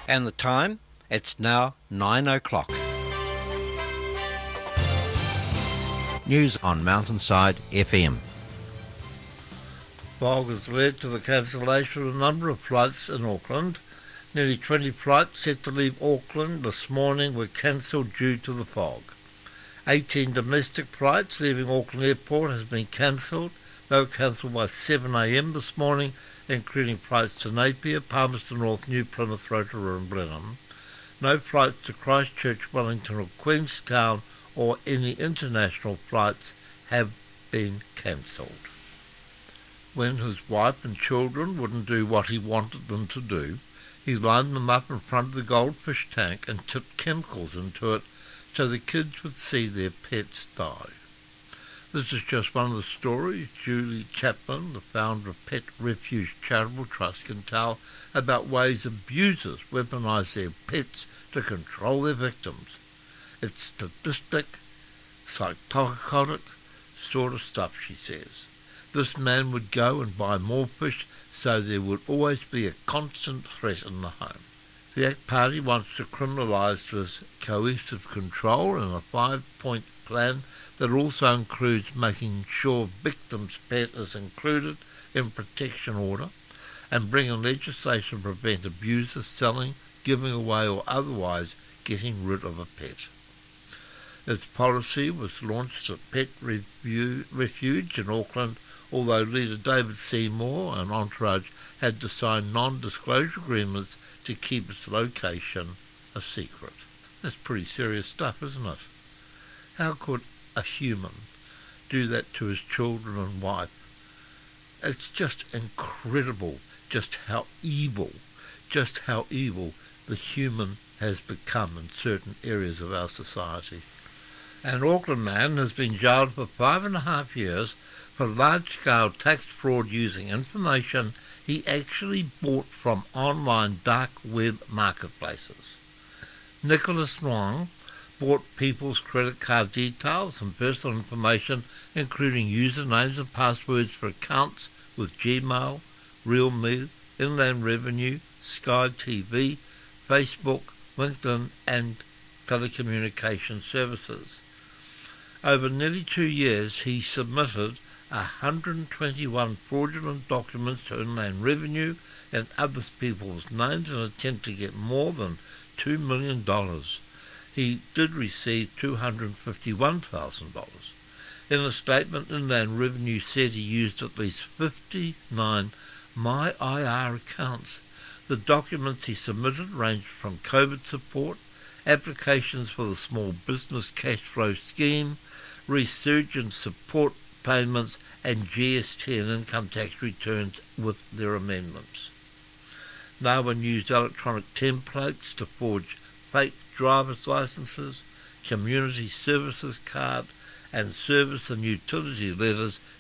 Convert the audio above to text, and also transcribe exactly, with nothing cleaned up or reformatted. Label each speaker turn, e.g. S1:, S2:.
S1: And the time? It's now nine o'clock. News on Mountainside F M.
S2: Fog has led to the cancellation of a number of flights in Auckland. Nearly twenty flights set to leave Auckland this morning were cancelled due to the fog. eighteen domestic flights leaving Auckland Airport has been cancelled. They were cancelled by seven a m this morning, including flights to Napier, Palmerston North, New Plymouth, Rotorua and Blenheim. No flights to Christchurch, Wellington or Queenstown or any international flights have been cancelled. When his wife and children wouldn't do what he wanted them to do, he lined them up in front of the goldfish tank and tipped chemicals into it so the kids would see their pets die. This is just one of the stories Julie Chapman, the founder of Pet Refuge Charitable Trust, can tell about ways abusers weaponise their pets to control their victims. It's sadistic, psychotic sort of stuff, she says. This man would go and buy more fish so there would always be a constant threat in the home. The ACT Party wants to criminalise this coercive control in a five-point plan that also includes making sure victims' pet is included in protection order and bringing legislation to prevent abusers selling, giving away or otherwise getting rid of a pet. Its policy was launched at Pet Review, Refuge in Auckland, although leader David Seymour and Entourage had to sign non-disclosure agreements to keep its location a secret. That's pretty serious stuff, isn't it? How could a human do that to his children and wife? It's just incredible just how evil, just how evil the human has become in certain areas of our society. An Auckland man has been jailed for five and a half years for large-scale tax fraud using information he actually bought from online dark web marketplaces. Nicholas Nwang bought people's credit card details and personal information, including usernames and passwords for accounts with Gmail, RealMe, Inland Revenue, Sky T V, Facebook, LinkedIn and telecommunication services. Over nearly two years he submitted one hundred twenty-one fraudulent documents to Inland Revenue and other people's names in an attempt to get more than two million dollars. He did receive two hundred fifty-one thousand dollars. In a statement, Inland Revenue said he used at least fifty-nine My I R accounts. The documents he submitted ranged from COVID support, applications for the Small Business Cash Flow Scheme, resurgence support payments and G S T and income tax returns with their amendments. No one used electronic templates to forge fake driver's licenses, community services card and service and utility letters